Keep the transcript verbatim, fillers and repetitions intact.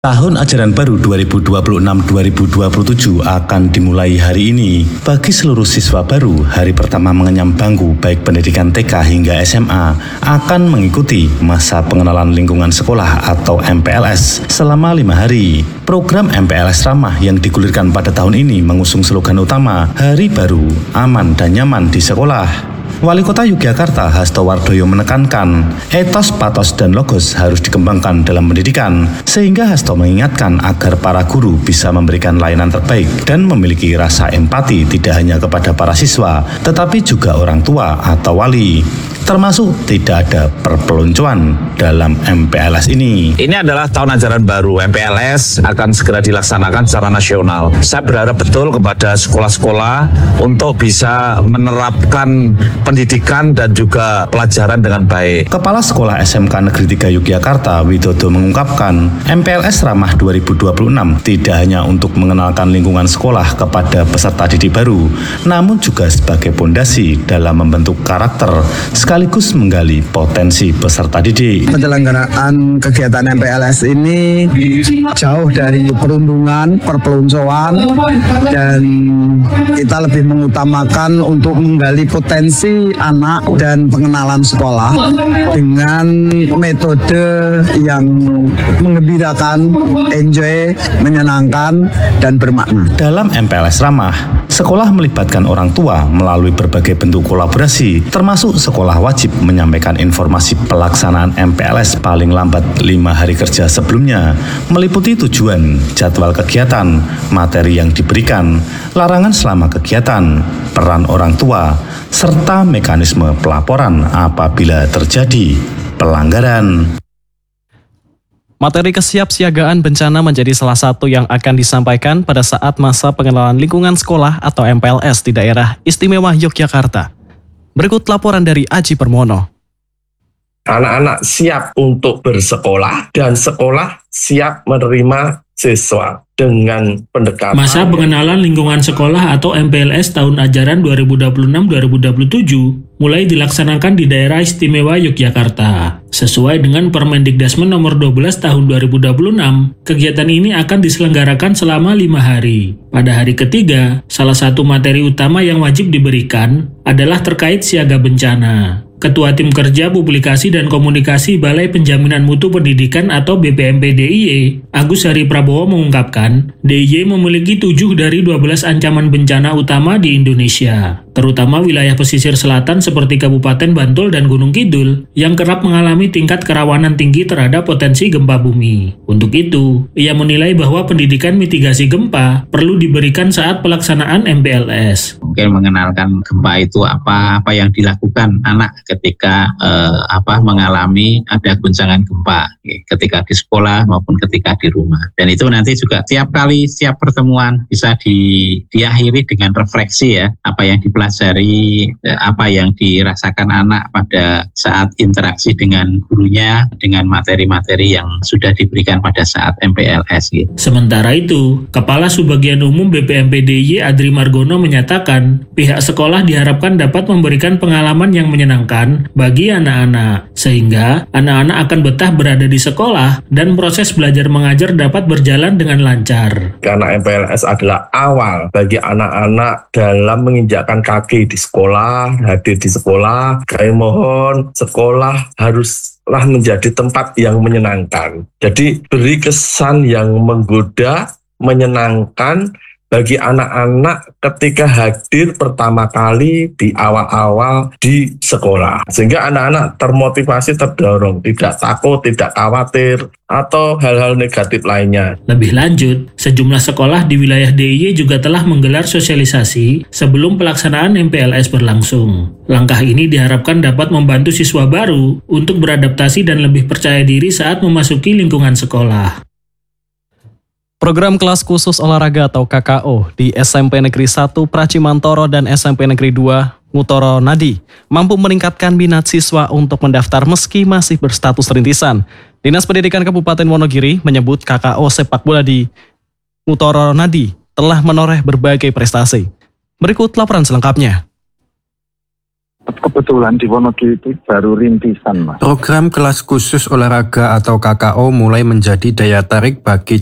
Tahun ajaran baru dua ribu dua puluh enam dua ribu dua puluh tujuh akan dimulai hari ini. Bagi seluruh siswa baru, hari pertama mengenyam bangku baik pendidikan T K hingga S M A akan mengikuti masa pengenalan lingkungan sekolah atau M P L S selama lima hari. Program M P L S Ramah yang digulirkan pada tahun ini mengusung slogan utama Hari Baru, Aman dan Nyaman di Sekolah. Wali Kota Yogyakarta Hasto Wardoyo menekankan, etos, patos, dan logos harus dikembangkan dalam pendidikan, sehingga Hasto mengingatkan agar para guru bisa memberikan layanan terbaik dan memiliki rasa empati tidak hanya kepada para siswa, tetapi juga orang tua atau wali. Termasuk tidak ada perpeloncoan dalam M P L S ini. Ini adalah tahun ajaran baru, M P L S akan segera dilaksanakan secara nasional. Saya berharap betul kepada sekolah-sekolah untuk bisa menerapkan pendidikan dan juga pelajaran dengan baik. Kepala Sekolah S M K Negeri tiga Yogyakarta, Widodo, mengungkapkan M P L S Ramah dua ribu dua puluh enam tidak hanya untuk mengenalkan lingkungan sekolah kepada peserta didik baru, namun juga sebagai fondasi dalam membentuk karakter sekaligus menggali potensi peserta didik. Penyelenggaraan kegiatan M P L S ini jauh dari perundungan, perpeloncoan, dan kita lebih mengutamakan untuk menggali potensi anak dan pengenalan sekolah dengan metode yang mengembirakan, enjoy, menyenangkan, dan bermakna. Dalam M P L S Ramah, sekolah melibatkan orang tua melalui berbagai bentuk kolaborasi, termasuk sekolah wajib menyampaikan informasi pelaksanaan M P L S paling lambat lima hari kerja sebelumnya, meliputi tujuan, jadwal kegiatan, materi yang diberikan, larangan selama kegiatan, peran orang tua, serta mekanisme pelaporan apabila terjadi pelanggaran. Materi kesiapsiagaan bencana menjadi salah satu yang akan disampaikan pada saat masa pengenalan lingkungan sekolah atau M P L S di daerah istimewa Yogyakarta. Berikut laporan dari Aji Permono. Anak-anak siap untuk bersekolah dan sekolah siap menerima siswa dengan pendekatan. Masa pengenalan lingkungan sekolah atau M P L S tahun ajaran dua ribu dua puluh enam dua ribu dua puluh tujuh mulai dilaksanakan di daerah istimewa Yogyakarta. Sesuai dengan Permendikdasmen nomor dua belas tahun dua ribu dua puluh enam, kegiatan ini akan diselenggarakan selama lima hari. Pada hari ketiga, salah satu materi utama yang wajib diberikan adalah terkait siaga bencana. Ketua Tim Kerja Publikasi dan Komunikasi Balai Penjaminan Mutu Pendidikan atau B P M P D I Y, Agus Hari Prabowo mengungkapkan, D I Y memiliki tujuh dari dua belas ancaman bencana utama di Indonesia, terutama wilayah pesisir selatan seperti Kabupaten Bantul dan Gunung Kidul yang kerap mengalami tingkat kerawanan tinggi terhadap potensi gempa bumi. Untuk itu, ia menilai bahwa pendidikan mitigasi gempa perlu diberikan saat pelaksanaan M P L S. Mungkin mengenalkan gempa itu apa, apa yang dilakukan anak ketika eh, apa mengalami ada guncangan gempa, ketika di sekolah maupun ketika di rumah. Dan itu nanti juga tiap kali setiap pertemuan bisa di, diakhiri dengan refleksi ya, apa yang dipelajari, eh, apa yang dirasakan anak pada saat interaksi dengan gurunya, dengan materi-materi yang sudah diberikan pada saat M P L S. Gitu. Sementara itu, Kepala Subbagian Umum B P M P D I Y Adri Margono menyatakan, pihak sekolah diharapkan dapat memberikan pengalaman yang menyenangkan bagi anak-anak, sehingga anak-anak akan betah berada di sekolah dan proses belajar mengajar dapat berjalan dengan lancar. Karena M P L S adalah awal bagi anak-anak dalam menginjakkan kaki di sekolah, hadir di sekolah, kami mohon sekolah haruslah menjadi tempat yang menyenangkan. Jadi beri kesan yang menggoda, menyenangkan bagi anak-anak ketika hadir pertama kali di awal-awal di sekolah. Sehingga anak-anak termotivasi, terdorong, tidak takut, tidak khawatir, atau hal-hal negatif lainnya. Lebih lanjut, sejumlah sekolah di wilayah D I Y juga telah menggelar sosialisasi sebelum pelaksanaan M P L S berlangsung. Langkah ini diharapkan dapat membantu siswa baru untuk beradaptasi dan lebih percaya diri saat memasuki lingkungan sekolah. Program kelas khusus olahraga atau K K O di S M P Negeri satu Pracimantoro dan S M P Negeri dua Ngutoro Nadi mampu meningkatkan minat siswa untuk mendaftar meski masih berstatus rintisan. Dinas Pendidikan Kabupaten Wonogiri menyebut K K O sepak bola di Ngutoro Nadi telah menoreh berbagai prestasi. Berikut laporan selengkapnya. kebetulan di Wonogiri itu baru rintisan, Mas. Program kelas khusus olahraga atau K K O mulai menjadi daya tarik bagi